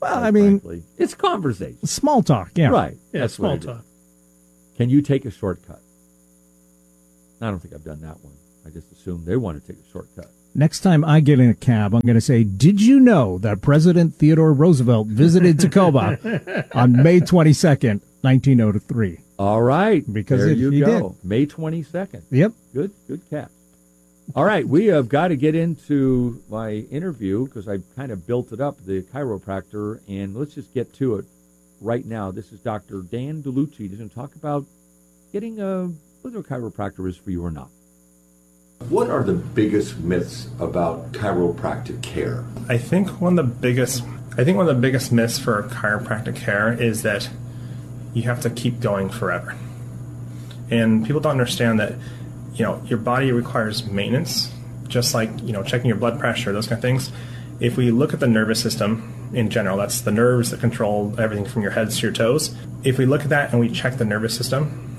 Well, I mean, frankly. It's conversation. Small talk, yeah. Right. Yeah, That's small what it talk. is. Can you take a shortcut? I don't think I've done that one. I just assume they want to take a shortcut. Next time I get in a cab, I'm going to say, did you know that President Theodore Roosevelt visited Tacoma on May 22nd, 1903? All right. Because there you he go. did. May 22nd. Yep. Good catch. All right, we have got to get into my interview because I kind of built it up, the chiropractor, and let's just get to it right now. This is Dr. Dan DeLucci. He's going to talk about getting whether a chiropractor is for you or not. What are the biggest myths about chiropractic care? I think one of the biggest myths for chiropractic care is that you have to keep going forever. And people don't understand that, your body requires maintenance, just like, checking your blood pressure, those kind of things. If we look at the nervous system in general, that's the nerves that control everything from your heads to your toes. If we look at that and we check the nervous system,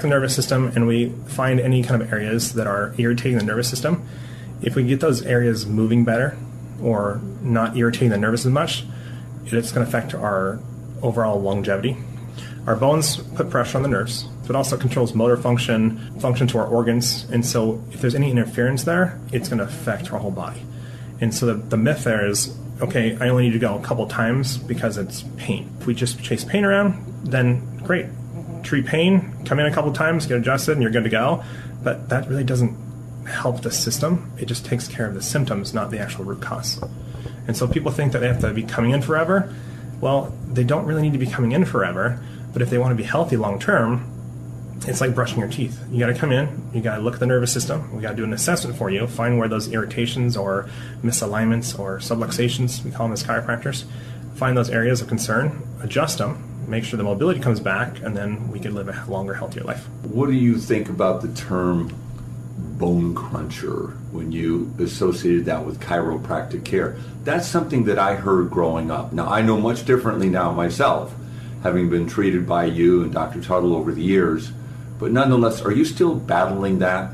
and we find any kind of areas that are irritating the nervous system, if we get those areas moving better or not irritating the nerves as much, it's going to affect our overall longevity. Our bones put pressure on the nerves, but also controls motor function to our organs. And so if there's any interference there, it's going to affect our whole body. And so the myth there is, okay, I only need to go a couple times because it's pain. If we just chase pain around, then great. Treat pain, come in a couple times, get adjusted, and you're good to go. But that really doesn't help the system. It just takes care of the symptoms, not the actual root cause. And so people think that they have to be coming in forever. Well, they don't really need to be coming in forever. But if they want to be healthy long term, it's like brushing your teeth. You got to come in, you got to look at the nervous system, we got to do an assessment for you, find where those irritations or misalignments or subluxations, we call them as chiropractors, find those areas of concern, adjust them, make sure the mobility comes back, and then we can live a longer, healthier life. What do you think about the term bone cruncher when you associated that with chiropractic care? That's something that I heard growing up. Now, I know much differently now myself, having been treated by you and Dr. Tuttle over the years. But nonetheless, are you still battling that?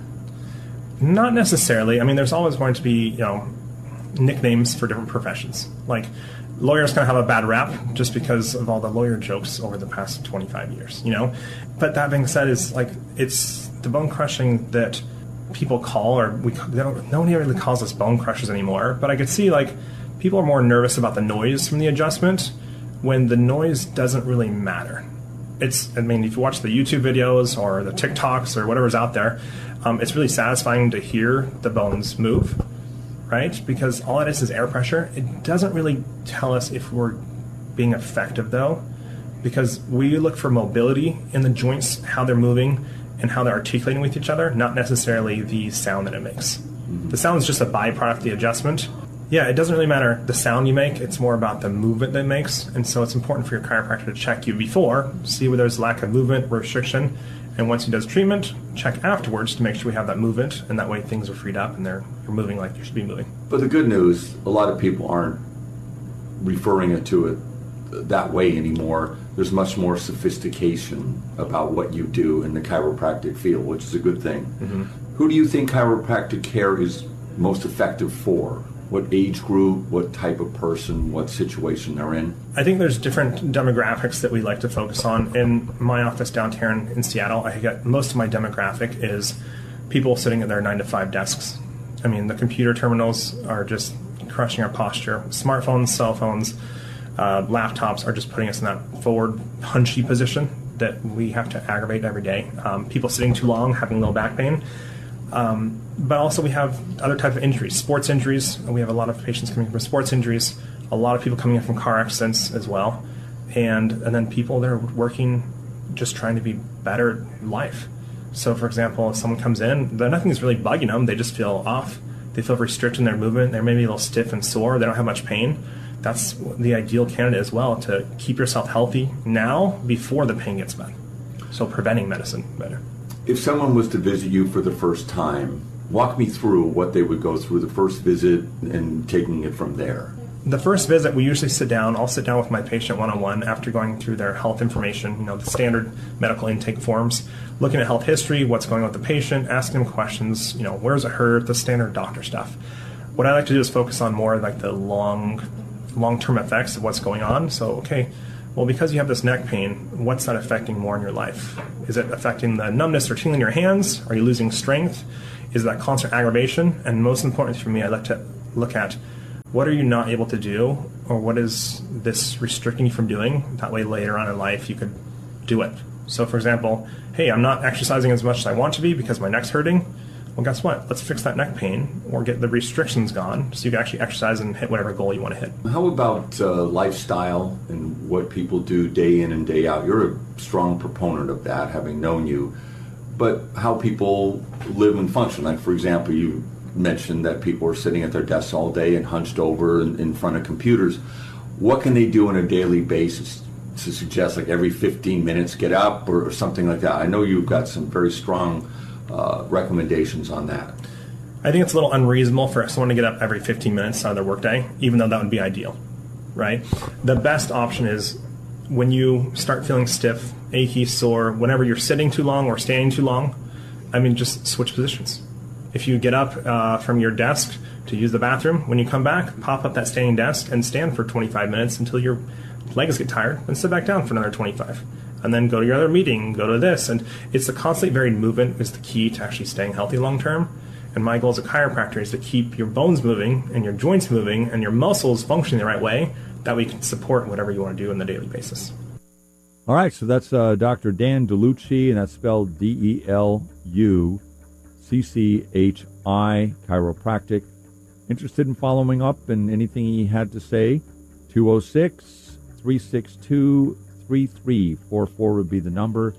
Not necessarily. I mean, there's always going to be, nicknames for different professions. Like, lawyers kind of have a bad rap just because of all the lawyer jokes over the past 25 years, But that being said, it's the bone crushing that people call, no one really calls us bone crushers anymore. But I could see, people are more nervous about the noise from the adjustment when the noise doesn't really matter. If you watch the YouTube videos or the TikToks or whatever's out there, it's really satisfying to hear the bones move, right? Because all it is air pressure. It doesn't really tell us if we're being effective, though, because we look for mobility in the joints, how they're moving and how they're articulating with each other, not necessarily the sound that it makes. Mm-hmm. The sound is just a byproduct of the adjustment. Yeah, it doesn't really matter the sound you make. It's more about the movement that it makes. And so it's important for your chiropractor to check you before, see where there's lack of movement, restriction, and once he does treatment, check afterwards to make sure we have that movement, and that way things are freed up and you're moving like you should be moving. But the good news, a lot of people aren't referring to it that way anymore. There's much more sophistication about what you do in the chiropractic field, which is a good thing. Mm-hmm. Who do you think chiropractic care is most effective for? What age group, what type of person, what situation they're in? I think there's different demographics that we like to focus on. In my office downtown in Seattle, I get most of my demographic is people sitting at their 9-to-5 desks. I mean, the computer terminals are just crushing our posture. Smartphones, cell phones, laptops are just putting us in that forward hunchy position that we have to aggravate every day. People sitting too long, having low back pain. But also we have other type of injuries, sports injuries. We have a lot of patients coming from sports injuries, a lot of people coming in from car accidents as well, and then people that are working just trying to be better at life. So for example, if someone comes in, nothing's really bugging them, they just feel off, they feel restricted in their movement, they're maybe a little stiff and sore, they don't have much pain. That's the ideal candidate as well, to keep yourself healthy now before the pain gets bad. So preventing medicine better. If someone was to visit you for the first time, walk me through what they would go through the first visit and taking it from there. The first visit, we usually sit down. I'll sit down with my patient one-on-one after going through their health information, the standard medical intake forms, looking at health history, what's going on with the patient, asking them questions, where does it hurt, the standard doctor stuff. What I like to do is focus on more like the long long-term effects of what's going on. So, okay, well, because you have this neck pain, what's that affecting more in your life? Is it affecting the numbness or tingling in your hands? Are you losing strength? Is that constant aggravation? And most importantly for me, I like to look at what are you not able to do, or what is this restricting you from doing? That way later on in life you could do it. So for example, hey, I'm not exercising as much as I want to be because my neck's hurting. Well, guess what? Let's fix that neck pain or get the restrictions gone so you can actually exercise and hit whatever goal you want to hit. How about lifestyle and what people do day in and day out? You're a strong proponent of that, having known you. But how people live and function. Like, for example, you mentioned that people are sitting at their desks all day and hunched over in front of computers. What can they do on a daily basis to suggest, like every 15 minutes get up or something like that? I know you've got some very strong recommendations on that. I think it's a little unreasonable for someone to get up every 15 minutes out of their workday, even though that would be ideal, right? The best option is when you start feeling stiff, achy, sore, whenever you're sitting too long or standing too long, just switch positions. If you get up from your desk to use the bathroom, when you come back, pop up that standing desk and stand for 25 minutes until your legs get tired, and sit back down for another 25. And then go to your other meeting, go to this. And it's the constantly varied movement is the key to actually staying healthy long term. And my goal as a chiropractor is to keep your bones moving and your joints moving and your muscles functioning the right way. That way you can support whatever you want to do on the daily basis. All right, so that's Dr. Dan DeLucci, and that's spelled DeLucchi, chiropractic. Interested in following up and anything he had to say? 206-362-3344 would be the number.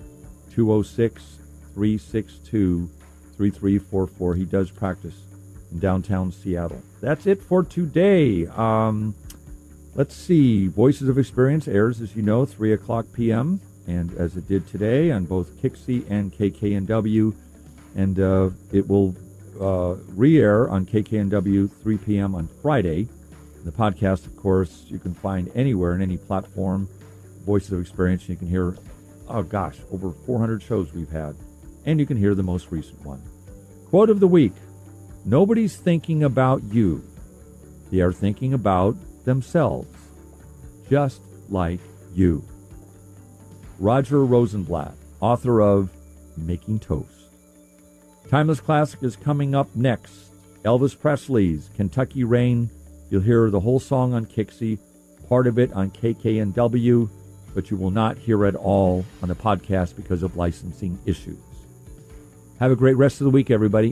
206-362-3344. He does practice in downtown Seattle. That's it for today. Let's see. Voices of Experience airs, as you know, 3 o'clock p.m., and as it did today on both KIXI and KKNW. And it will re-air on KKNW 3 p.m. on Friday. The podcast, of course, you can find anywhere in any platform. Voices of Experience. You can hear, over 400 shows we've had. And you can hear the most recent one. Quote of the week: nobody's thinking about you. They are thinking about themselves, just like you. Roger Rosenblatt, author of Making Toast. Timeless Classic is coming up next. Elvis Presley's Kentucky Rain. You'll hear the whole song on KIXI, part of it on KKNW, but you will not hear it all on the podcast because of licensing issues. Have a great rest of the week, everybody.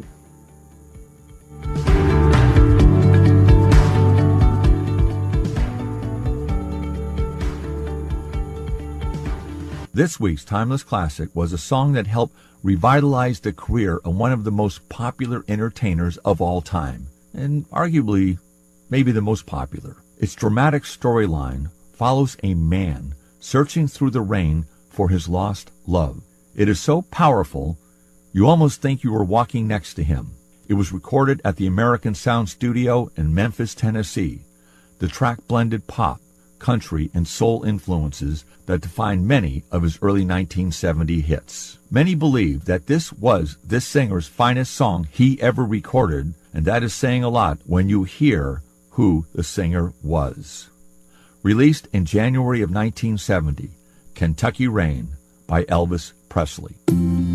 This week's Timeless Classic was a song that helped revitalize the career of one of the most popular entertainers of all time, and arguably maybe the most popular. Its dramatic storyline follows a man searching through the rain for his lost love. It is so powerful, you almost think you are walking next to him. It was recorded at the American Sound Studio in Memphis, Tennessee. The track blended pop, country, and soul influences that defined many of his early 1970 hits. Many believe that this was this singer's finest song he ever recorded, and that is saying a lot when you hear who the singer was. Released in January of 1970, Kentucky Rain by Elvis Presley.